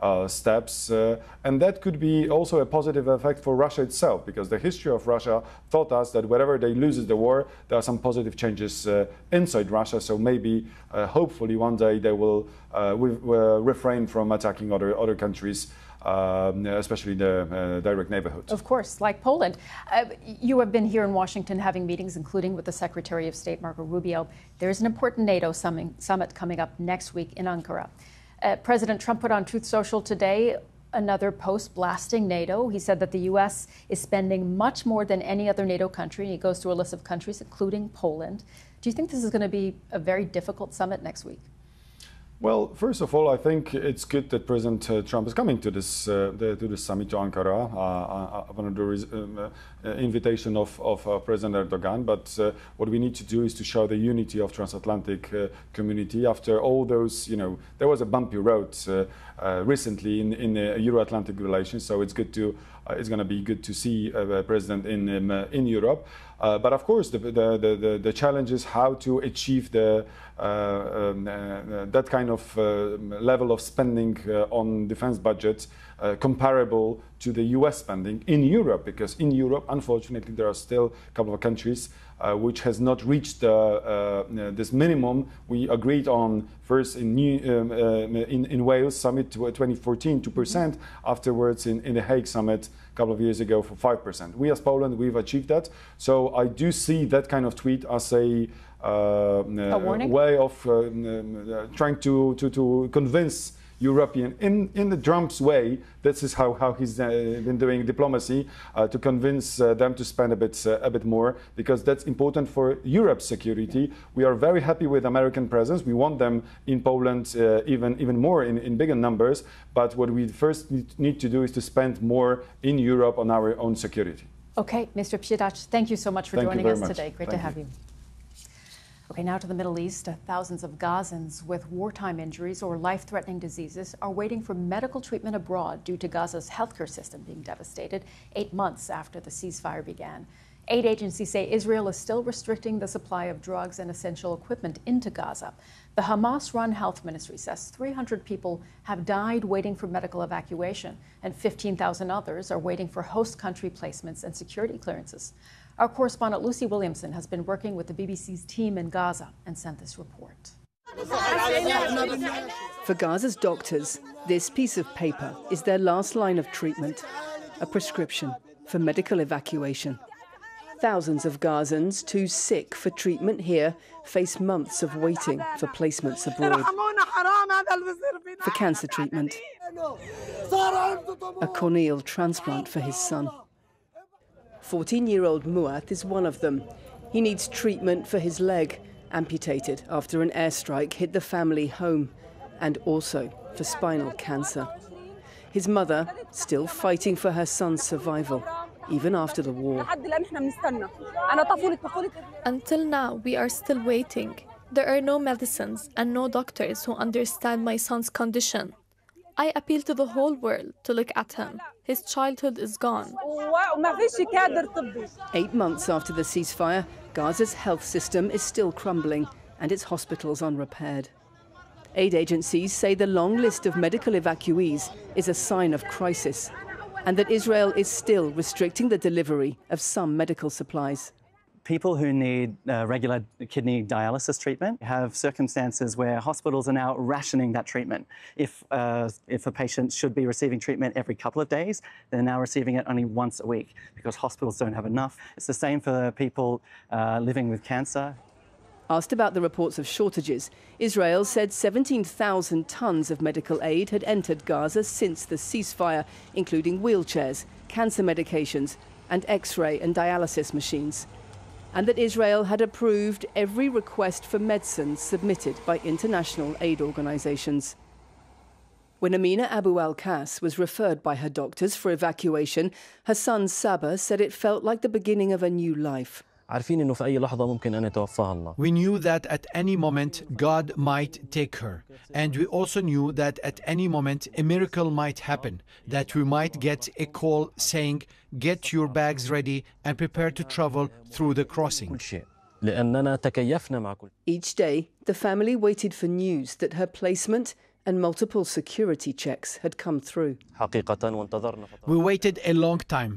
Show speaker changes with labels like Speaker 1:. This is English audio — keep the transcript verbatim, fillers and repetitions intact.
Speaker 1: uh, steps. Uh, and that could be also a positive effect for Russia itself, because the history of Russia taught us that whenever they lose the war, there are some positive changes uh, inside Russia. So maybe, uh, hopefully, one day they will uh, we, uh, refrain from attacking other, other countries. Um, especially the uh, direct neighborhood.
Speaker 2: Of course, like Poland. Uh, you have been here in Washington having meetings, including with the Secretary of State, Marco Rubio. There is an important NATO summit coming up next week in Ankara. Uh, President Trump put on Truth Social today another post blasting NATO. He said that the U S is spending much more than any other NATO country. He goes through a list of countries, including Poland. Do you think this is going to be a very difficult summit next week?
Speaker 1: Well, first of all, I think it's good that President uh, Trump is coming to this uh, the, to this summit to Ankara uh, upon the um, uh, invitation of, of uh, President Erdogan. But uh, what we need to do is to show the unity of transatlantic uh, community. After all those, you know, there was a bumpy road uh, uh, recently in in uh, Euro-Atlantic relations. So it's good to uh, it's going to be good to see uh, a president in um, uh, in Europe. Uh, but of course, the, the, the, the challenge is how to achieve the, uh, um, uh, that kind of uh, level of spending uh, on defense budgets uh, comparable to the U S spending in Europe, because in Europe, unfortunately, there are still a couple of countries uh, which has not reached uh, uh, this minimum we agreed on first in, New, um, uh, in, in Wales summit twenty fourteen, two percent, mm-hmm. afterwards in, in the Hague summit a couple of years ago for five percent. We as Poland, we've achieved that. So I do see that kind of tweet as a, uh,
Speaker 2: a warning?
Speaker 1: way of uh, uh, trying to, to, to convince European, in, in the Trump's way, this is how, how he's uh, been doing diplomacy, uh, to convince uh, them to spend a bit, uh, a bit more, because that's important for Europe's security. We are very happy with American presence. We want them in Poland uh, even, even more in, in bigger numbers. But what we first need to do is to spend more in Europe on our own security.
Speaker 2: Okay, Mister Pietracz, thank you so much for
Speaker 1: thank
Speaker 2: joining us
Speaker 1: much.
Speaker 2: today. Great
Speaker 1: thank
Speaker 2: to have
Speaker 1: you.
Speaker 2: you. Okay, now to the Middle East. Thousands of Gazans with wartime injuries or life-threatening diseases are waiting for medical treatment abroad due to Gaza's healthcare system being devastated eight months after the ceasefire began. Aid agencies say Israel is still restricting the supply of drugs and essential equipment into Gaza. The Hamas-run health ministry says three hundred people have died waiting for medical evacuation, and fifteen thousand others are waiting for host country placements and security clearances. Our correspondent Lucy Williamson has been working with the B B C's team in Gaza and sent this report.
Speaker 3: For Gaza's doctors, this piece of paper is their last line of treatment, a prescription for medical evacuation. Thousands of Gazans too sick for treatment here face months of waiting for placements abroad. For cancer treatment, a corneal transplant for his son. fourteen-year-old Muath is one of them. He needs treatment for his leg, amputated after an airstrike hit the family home, and also for spinal cancer. His mother still fighting for her son's survival, even after the war.
Speaker 4: Until now, we are still waiting. There are no medicines and no doctors who understand my son's condition. I appeal to the whole world to look at him. His childhood is gone.
Speaker 3: Eight months after the ceasefire, Gaza's health system is still crumbling and its hospitals unrepaired. Aid agencies say the long list of medical evacuees is a sign of crisis, and that Israel is still restricting the delivery of some medical supplies.
Speaker 5: People who need uh, regular kidney dialysis treatment have circumstances where hospitals are now rationing that treatment. If, uh, if a patient should be receiving treatment every couple of days, they're now receiving it only once a week because hospitals don't have enough. It's the same for people uh, living with cancer.
Speaker 3: Asked about the reports of shortages, Israel said seventeen thousand tons of medical aid had entered Gaza since the ceasefire, including wheelchairs, cancer medications, and X-ray and dialysis machines, and that Israel had approved every request for medicine submitted by international aid organizations. When Amina Abu al-Kas was referred by her doctors for evacuation, her son Saba said it felt like the beginning of a new life.
Speaker 6: We knew that at any moment God might take her, and we also knew that at any moment a miracle might happen, that we might get a call saying, "Get your bags ready and prepare to travel through the crossing."
Speaker 3: Each day, the family waited for news that her placement and multiple security checks had come through.
Speaker 6: We waited a long time.